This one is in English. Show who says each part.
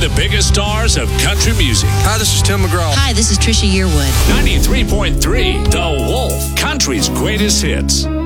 Speaker 1: the biggest stars of country music.
Speaker 2: Hi, this is Tim McGraw.
Speaker 3: Hi, this is Trisha Yearwood.
Speaker 1: 93.3 The Wolf, country's greatest hits.